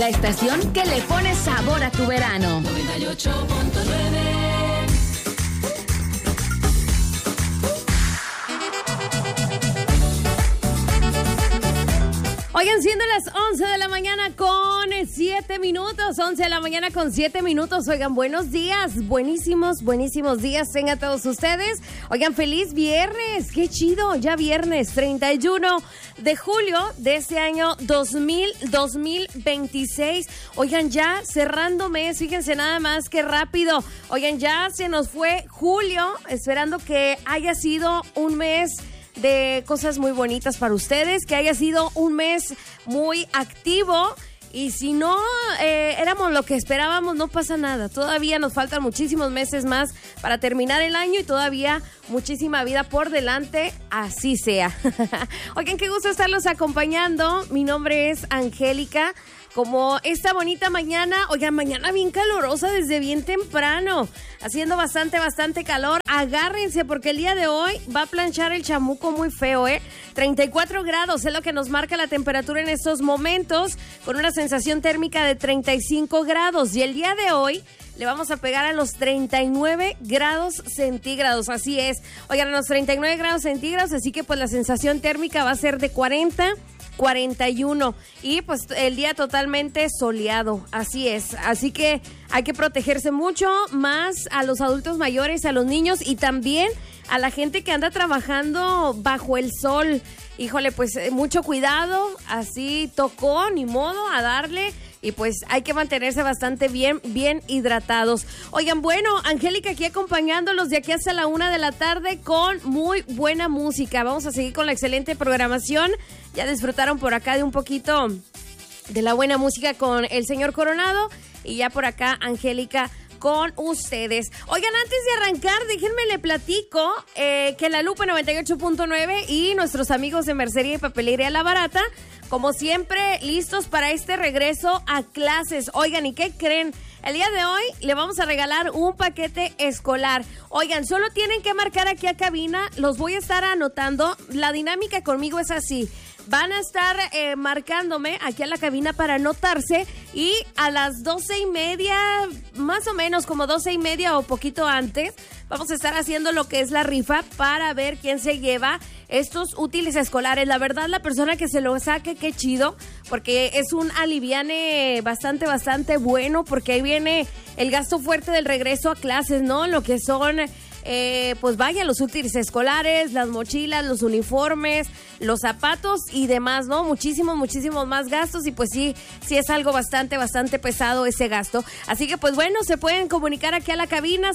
La estación que le pone sabor a tu verano. 98.9. Oigan, siendo las 11 de la mañana con 7 minutos, 11 de la mañana con 7 minutos. Oigan, buenos días, buenísimos días tengan todos ustedes. Oigan, feliz viernes, qué chido, ya viernes 31 de julio de este año 2026. Oigan, ya cerrando mes, fíjense nada más qué rápido. Oigan, ya se nos fue julio, esperando que haya sido un mes de cosas muy bonitas para ustedes, que haya sido un mes muy activo. Y si no éramos lo que esperábamos, no pasa nada. Todavía nos faltan muchísimos meses más para terminar el año y todavía muchísima vida por delante, así sea. Oigan, qué gusto estarlos acompañando. Mi nombre es Angélica. Como esta bonita mañana, oigan, mañana bien calurosa desde bien temprano, haciendo bastante calor. Agárrense porque el día de hoy va a planchar el chamuco muy feo, 34 grados es lo que nos marca la temperatura en estos momentos, con una sensación térmica de 35 grados. Y el día de hoy le vamos a pegar a los 39 grados centígrados, así es. Oigan, a los 39 grados centígrados, así que pues la sensación térmica va a ser de 41 y pues el día totalmente soleado, así es, así que hay que protegerse mucho más a los adultos mayores, a los niños y también a la gente que anda trabajando bajo el sol. Híjole, pues mucho cuidado, así tocó, ni modo, a darle. Y pues hay que mantenerse bastante bien hidratados. Oigan, bueno, Angélica aquí acompañándolos de aquí hasta la 1 de la tarde con muy buena música. Vamos a seguir con la excelente programación. Ya disfrutaron por acá de un poquito de la buena música con el señor Coronado. Y ya por acá, Angélica con ustedes. Oigan, antes de arrancar, déjenme le platico que La Lupa 98.9 y nuestros amigos de Mercería y Papelería La Barata, como siempre, listos para este regreso a clases. Oigan, ¿y qué creen? El día de hoy le vamos a regalar un paquete escolar. Oigan, solo tienen que marcar aquí a cabina, los voy a estar anotando. La dinámica conmigo es así. Van a estar marcándome aquí a la cabina para anotarse y a las 12:30, más o menos como 12:30 o poquito antes, vamos a estar haciendo lo que es la rifa para ver quién se lleva estos útiles escolares. La verdad, la persona que se lo saque, qué chido, porque es un aliviane bastante bueno, porque ahí viene el gasto fuerte del regreso a clases, ¿no? Lo que son pues vaya, los útiles escolares, las mochilas, los uniformes, los zapatos y demás, ¿no? Muchísimos más gastos y pues sí es algo bastante pesado ese gasto. Así que pues bueno, se pueden comunicar aquí a la cabina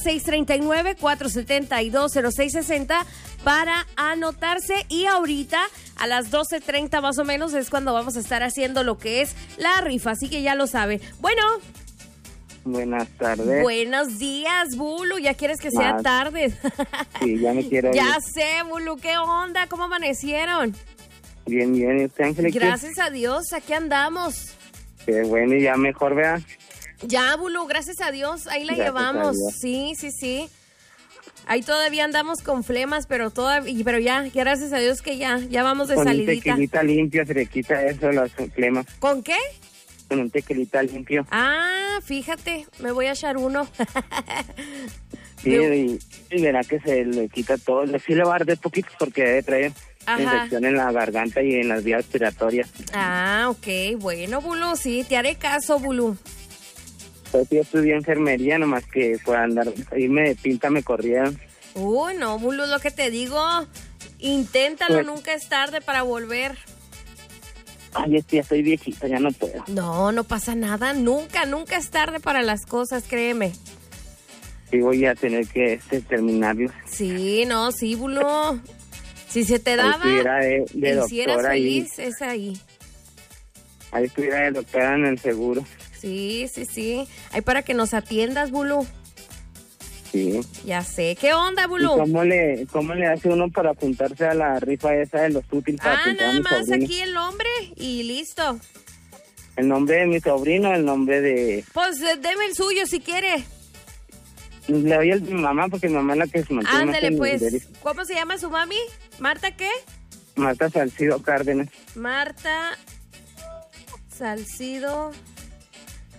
639-472-0660 para anotarse y ahorita a las 12:30 más o menos es cuando vamos a estar haciendo lo que es la rifa, así que ya lo sabe. Bueno. Buenas tardes. Buenos días, Bulu. ¿Ya quieres que sea tarde? Sí, ya me quiero ir. Ya sé, Bulu. ¿Qué onda? ¿Cómo amanecieron? Bien. ¿Y usted, Angélica? Gracias a Dios. Aquí andamos. Qué bueno. ¿Y ya mejor, vea? Ya, Bulu. Gracias a Dios. Ahí la Gracias llevamos. Sí. Ahí todavía andamos con flemas, pero ya, gracias a Dios que ya vamos de con salidita. Con un tequilita limpio se le quita eso, las flemas. ¿Con qué? Con un tequilita limpio. Ah, fíjate, me voy a echar uno. Sí, y verá que se le quita todo. Sí le va a arder poquito porque debe traer infección en la garganta y en las vías respiratorias. Ah, ok, bueno, Bulu, sí, te haré caso, Bulu. Pues yo estudié enfermería, nomás que por andar, irme de pinta me corrieron. Uy, no, Bulu, lo que te digo, inténtalo, pues, nunca es tarde para volver. Ay, ya estoy viejita, ya no puedo. No pasa nada, nunca es tarde para las cosas, créeme. Sí, voy a tener que terminarlo. Sí, Bulu. Si se te daba, y si eras feliz, es ahí. Ahí estuviera de doctora en el seguro. Sí. Ahí para que nos atiendas, Bulu. Sí. Ya sé. ¿Qué onda, Bulu? ¿Y cómo le hace uno para apuntarse a la rifa esa de los útiles? Nada más aquí el nombre y listo. ¿El nombre de mi sobrino o el nombre de...? Pues deme el suyo si quiere. Le doy el de mi mamá porque mi mamá es la que se mantiene. Ándale, pues. ¿Cómo se llama su mami? ¿Marta qué? Marta Salcido Cárdenas. Marta Salcido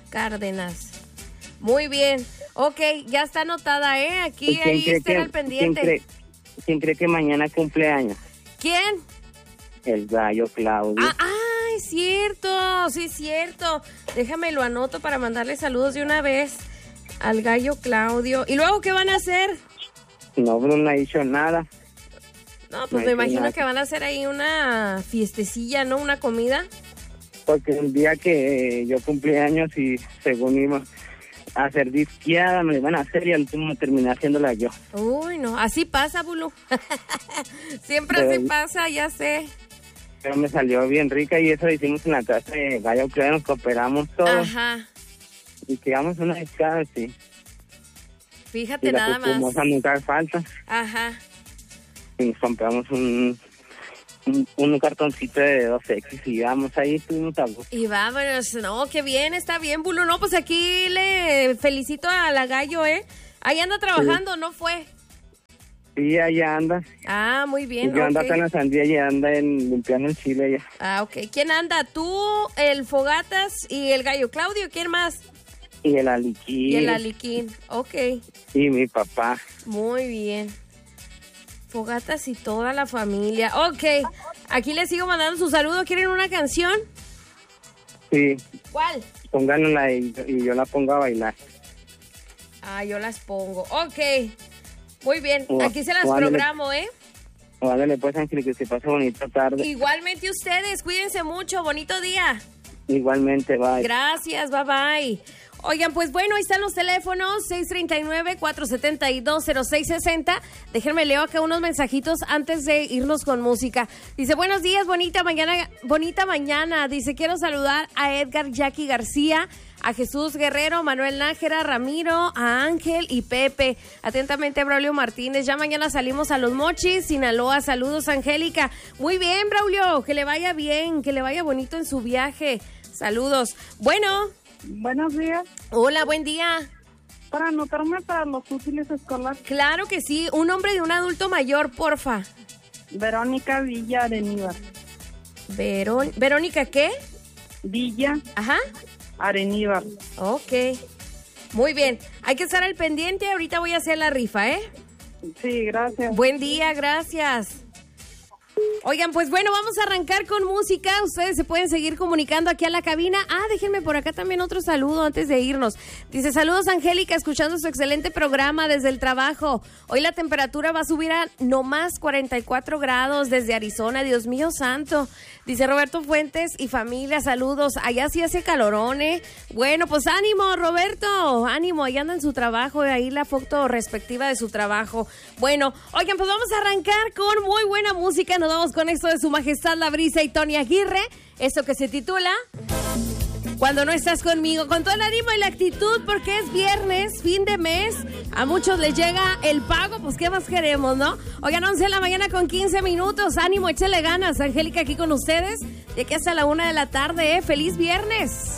Cárdenas. Muy bien. Ok, ya está anotada, Aquí, ahí está al pendiente. ¿Quién cree que mañana cumpleaños? ¿Quién? El gallo Claudio. Es cierto, sí es cierto. Déjame lo anoto para mandarle saludos de una vez al gallo Claudio. ¿Y luego qué van a hacer? No, Bruno no ha dicho nada. No, pues me imagino que van a hacer ahí una fiestecilla, ¿no? Una comida. Porque el día que yo cumplí años y según iba a hacer disqueada, me la iban a hacer y al último terminé haciéndola yo. Uy, no, así pasa, Bulu. Siempre así pasa, ya sé. Pero me salió bien rica y eso lo hicimos en la casa de Gallo Claudio, nos cooperamos todos. Ajá. Y quedamos una disqueada, sí. Fíjate, nada más. Y la nunca falta. Ajá. Y nos compramos un cartoncito de 2X y vamos ahí, estuvimos a gusto. Y vámonos, no, qué bien, está bien, Bulu. No, pues aquí le felicito a la gallo, Ahí anda trabajando, sí. ¿No fue? Sí, allá anda. Ah, muy bien. Yo ando acá en la sandía y anda limpiando el chile ya. Ah, ok. ¿Quién anda? ¿Tú, el Fogatas y el gallo Claudio? ¿Quién más? Y el Aliquín. Y el Aliquín, ok. Y mi papá. Muy bien. Fogatas y toda la familia. Ok, aquí les sigo mandando su saludo. ¿Quieren una canción? Sí. ¿Cuál? Pónganla y yo la pongo a bailar. Ah, yo las pongo. Ok, muy bien. Aquí se las programo, Ándale pues, Ángel, que se pase bonita tarde. Igualmente ustedes, cuídense mucho. Bonito día. Igualmente, bye. Gracias, bye bye. Oigan, pues bueno, ahí están los teléfonos, 639-472-0660. Déjenme leo acá unos mensajitos antes de irnos con música. Dice, buenos días, bonita mañana. Dice, quiero saludar a Edgar Jackie García, a Jesús Guerrero, Manuel Nájera, Ramiro, a Ángel y Pepe. Atentamente, Braulio Martínez. Ya mañana salimos a Los Mochis, Sinaloa. Saludos, Angélica. Muy bien, Braulio, que le vaya bien, que le vaya bonito en su viaje. Saludos. Bueno. Buenos días. Hola, buen día. Para anotarme para los útiles escolares. Claro que sí. Un nombre de un adulto mayor, porfa. Verónica Villa Areníbar. ¿Verónica qué? Villa. Ajá. Areníbar. Ok. Muy bien. Hay que estar al pendiente. Ahorita voy a hacer la rifa, Sí, gracias. Buen día, gracias. Oigan, pues bueno, vamos a arrancar con música. Ustedes se pueden seguir comunicando aquí a la cabina. Déjenme por acá también otro saludo antes de irnos. Dice, saludos, Angélica, escuchando su excelente programa desde el trabajo. Hoy la temperatura va a subir a no más 44 grados desde Arizona. Dios mío santo. Dice Roberto Fuentes y familia, saludos. Allá sí hace calorón, Bueno, pues ánimo, Roberto. Ánimo, ahí anda en su trabajo. Ahí la foto respectiva de su trabajo. Bueno, oigan, pues vamos a arrancar con muy buena música. Nos vamos con esto de Su Majestad La Brisa y Tony Aguirre. Esto que se titula Cuando no estás conmigo. Con todo el ánimo y la actitud, porque es viernes, fin de mes. A muchos les llega el pago, pues ¿qué más queremos, no? Oigan, 11 de la mañana con 15 minutos. Ánimo, échale ganas. Angélica aquí con ustedes. De aquí hasta la 1 de la tarde, ¡Feliz viernes!